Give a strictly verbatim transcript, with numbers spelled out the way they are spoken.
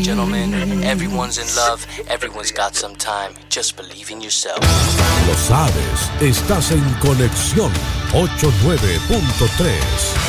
gentlemen, everyone's in love, everyone's got some time, just believe in yourself. Lo sabes, estás en Conexión ochenta y nueve punto tres.